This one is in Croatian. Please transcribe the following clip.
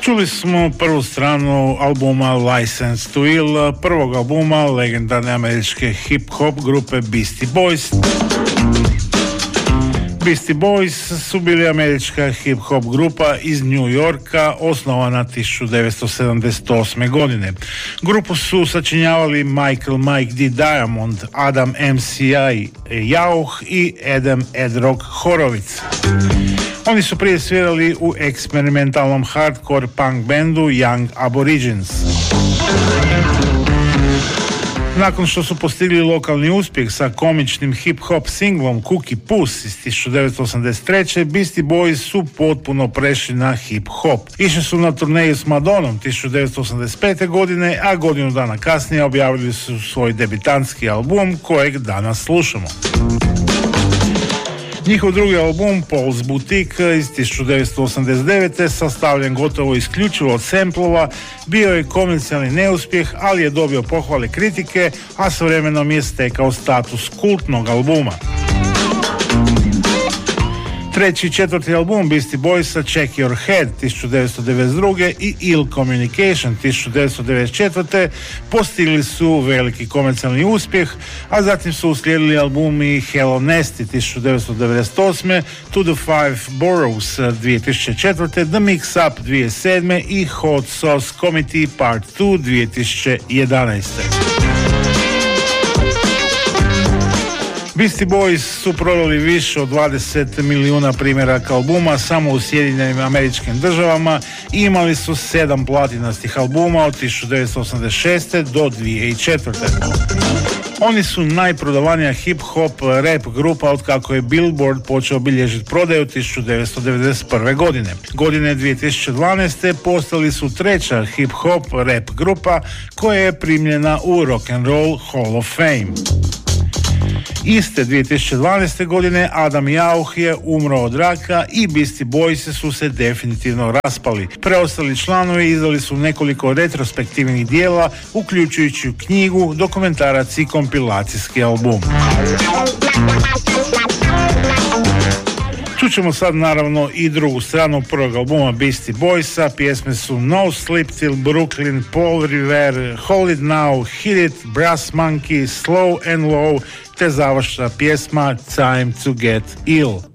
Čuli smo prvu stranu albuma License to Ill, prvog albuma legendarne američke hip-hop grupe Beastie Boys. Beastie Boys su bili američka hip-hop grupa iz New Yorka, osnovana 1978. godine. Grupu su sačinjavali Michael Mike D. Diamond, Adam MCI Jauch i Adam Ed Rock Horowitz. Oni su prije svirali u eksperimentalnom hardcore punk bandu Young Aborigines. Nakon što su postigli lokalni uspjeh sa komičnim hip-hop singlom Cookie Puss iz 1983. Beastie Boys su potpuno prešli na hip-hop. Išli su na turneju s Madonom 1985. godine, a godinu dana kasnije objavili su svoj debitantski album kojeg danas slušamo. Njihov drugi album, Paul's Boutique iz 1989. sastavljen gotovo isključivo od samplova, bio je komercijalni neuspjeh, ali je dobio pohvale kritike, a s vremenom je stekao status kultnog albuma. Treći i četvrti album Beastie Boysa, Check Your Head 1992. i Ill Communication 1994. postigli su veliki komercijalni uspjeh, a zatim su uslijedili albumi Hello Nasty 1998. To the Five Boroughs 2004. The Mix Up 2007. i Hot Sauce Committee Part 2 2011. Beastie Boys su prodali više od 20 milijuna primjeraka albuma samo u Sjedinjenim Američkim Državama i imali su 7 platinastih albuma od 1986. do 2004. Oni su najprodavanija hip-hop rap grupa od kako je Billboard počeo bilježiti prodaju 1991. godine. Godine 2012. postali su treća hip-hop rap grupa koja je primljena u Rock and Roll Hall of Fame. Iste 2012. godine Adam Jauch je umro od raka i Beastie Boys su se definitivno raspali. Preostali članovi izdali su nekoliko retrospektivnih dijela, uključujući knjigu, dokumentarac i kompilacijski album. Čućemo sad naravno i drugu stranu prvog albuma Beastie Boysa. Pjesme su No Sleep Till Brooklyn, Paul Revere, Hold It Now, Hit It, Brass Monkey, Slow and Low te završna pjesma Time to Get Ill.